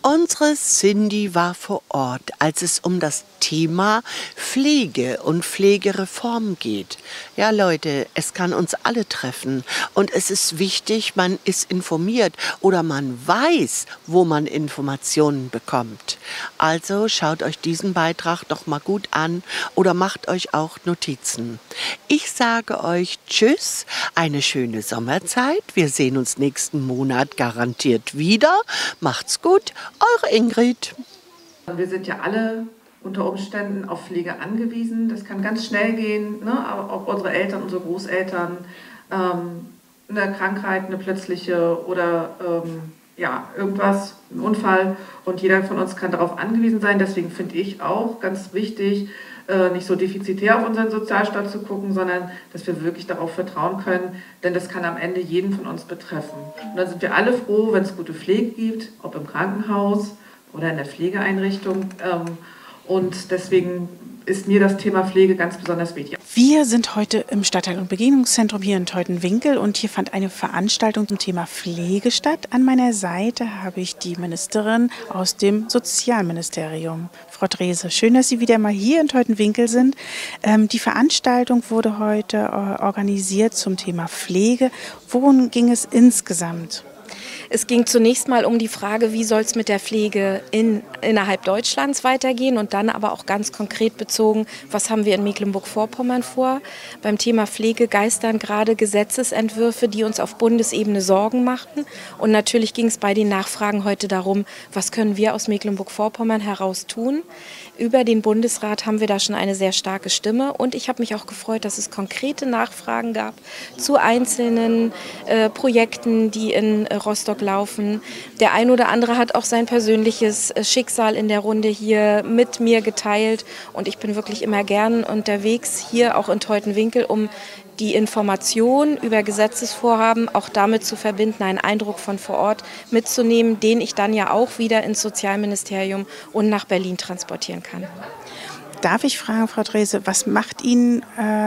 Unsere Cindy war vor Ort, als es um das Thema Pflege und Pflegereform geht. Ja, Leute, es kann uns alle treffen und es ist wichtig, man ist informiert oder man weiß, wo man Informationen bekommt. Also schaut euch diesen Beitrag doch mal gut an oder macht euch auch Notizen. Ich sage euch Tschüss, eine schöne Sommerzeit. Wir sehen uns nächsten Monat garantiert wieder. Macht's gut, eure Ingrid. Wir sind ja alle unter Umständen auf Pflege angewiesen. Das kann ganz schnell gehen, ne? Ob unsere Eltern, unsere Großeltern eine Krankheit, eine plötzliche oder ja, irgendwas, ein Unfall. Und jeder von uns kann darauf angewiesen sein. Deswegen finde ich auch ganz wichtig, nicht so defizitär auf unseren Sozialstaat zu gucken, sondern dass wir wirklich darauf vertrauen können, denn das kann am Ende jeden von uns betreffen. Und dann sind wir alle froh, wenn es gute Pflege gibt, ob im Krankenhaus oder in der Pflegeeinrichtung. Und deswegen ist mir das Thema Pflege ganz besonders wichtig. Wir sind heute im Stadtteil- und Begegnungszentrum hier in Teutenwinkel und hier fand eine Veranstaltung zum Thema Pflege statt. An meiner Seite habe ich die Ministerin aus dem Sozialministerium, Frau Drese. Schön, dass Sie wieder mal hier in Teutenwinkel sind. Die Veranstaltung wurde heute organisiert zum Thema Pflege. Worum ging es insgesamt? Es ging zunächst mal um die Frage, wie soll es mit der Pflege innerhalb Deutschlands weitergehen und dann aber auch ganz konkret bezogen, was haben wir in Mecklenburg-Vorpommern vor. Beim Thema Pflege geistern gerade Gesetzesentwürfe, die uns auf Bundesebene Sorgen machten. Und natürlich ging es bei den Nachfragen heute darum, was können wir aus Mecklenburg-Vorpommern heraus tun. Über den Bundesrat haben wir da schon eine sehr starke Stimme und ich habe mich auch gefreut, dass es konkrete Nachfragen gab zu einzelnen Projekten, die in Rostock laufen. Der ein oder andere hat auch sein persönliches Schicksal in der Runde hier mit mir geteilt und ich bin wirklich immer gern unterwegs, hier auch in Teutenwinkel, um die Information über Gesetzesvorhaben auch damit zu verbinden, einen Eindruck von vor Ort mitzunehmen, den ich dann ja auch wieder ins Sozialministerium und nach Berlin transportieren kann. Darf ich fragen, Frau Drese, was macht Ihnen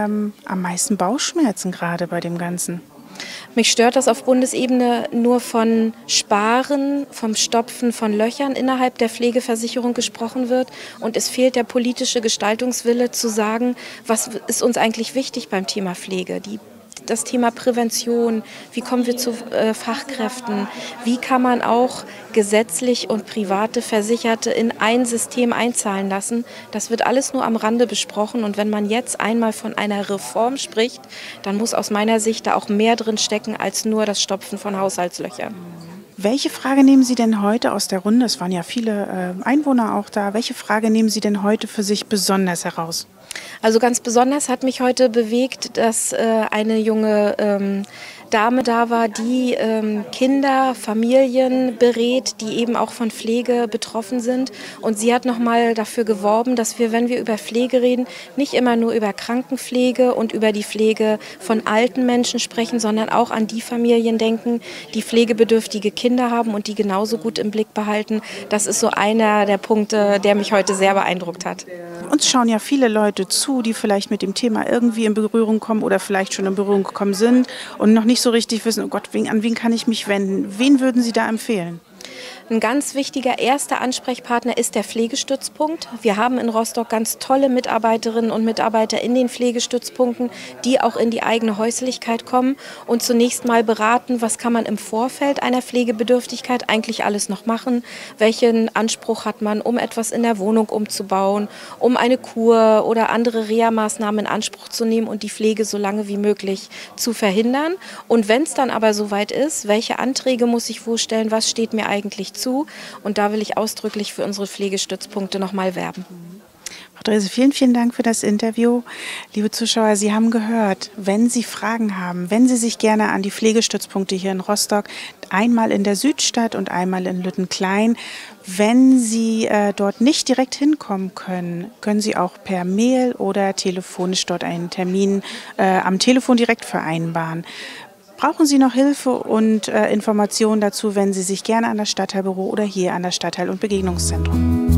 am meisten Bauchschmerzen gerade bei dem Ganzen? Mich stört, dass auf Bundesebene nur von Sparen, vom Stopfen von Löchern innerhalb der Pflegeversicherung gesprochen wird. Und es fehlt der politische Gestaltungswille zu sagen, was ist uns eigentlich wichtig beim Thema Pflege. Das Thema Prävention, wie kommen wir zu Fachkräften, wie kann man auch gesetzlich und private Versicherte in ein System einzahlen lassen. Das wird alles nur am Rande besprochen und wenn man jetzt einmal von einer Reform spricht, dann muss aus meiner Sicht da auch mehr drin stecken als nur das Stopfen von Haushaltslöchern. Welche Frage nehmen Sie denn heute aus der Runde, es waren ja viele Einwohner auch da, welche Frage nehmen Sie denn heute für sich besonders heraus? Also ganz besonders hat mich heute bewegt, dass eine junge Dame da war, die Kinder, Familien berät, die eben auch von Pflege betroffen sind. Und sie hat nochmal dafür geworben, dass wir, wenn wir über Pflege reden, nicht immer nur über Krankenpflege und über die Pflege von alten Menschen sprechen, sondern auch an die Familien denken, die pflegebedürftige Kinder haben und die genauso gut im Blick behalten. Das ist so einer der Punkte, der mich heute sehr beeindruckt hat. Uns schauen ja viele Leute zu, die vielleicht mit dem Thema irgendwie in Berührung kommen oder vielleicht schon in Berührung gekommen sind und noch nicht so richtig wissen, oh Gott, an wen kann ich mich wenden? Wen würden Sie da empfehlen? Ein ganz wichtiger erster Ansprechpartner ist der Pflegestützpunkt. Wir haben in Rostock ganz tolle Mitarbeiterinnen und Mitarbeiter in den Pflegestützpunkten, die auch in die eigene Häuslichkeit kommen und zunächst mal beraten, was kann man im Vorfeld einer Pflegebedürftigkeit eigentlich alles noch machen, welchen Anspruch hat man, um etwas in der Wohnung umzubauen, um eine Kur oder andere Reha-Maßnahmen in Anspruch zu nehmen und die Pflege so lange wie möglich zu verhindern. Und wenn es dann aber soweit ist, welche Anträge muss ich wo stellen, was steht mir eigentlich zu? Und da will ich ausdrücklich für unsere Pflegestützpunkte nochmal werben. Frau Drese, vielen, vielen Dank für das Interview. Liebe Zuschauer, Sie haben gehört, wenn Sie Fragen haben, wenn Sie sich gerne an die Pflegestützpunkte hier in Rostock, einmal in der Südstadt und einmal in Lüttenklein, wenn Sie dort nicht direkt hinkommen können, können Sie auch per Mail oder telefonisch dort einen Termin am Telefon direkt vereinbaren. Brauchen Sie noch Hilfe und Informationen dazu, wenden Sie sich gerne an das Stadtteilbüro oder hier an das Stadtteil- und Begegnungszentrum.